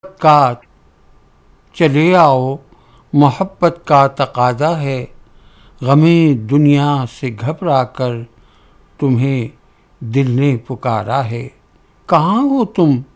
का चले आओ, मोहब्बत का तकाज़ा है। गमे दुनिया से घबरा कर तुम्हें दिल ने पुकारा है। कहाँ हो तुम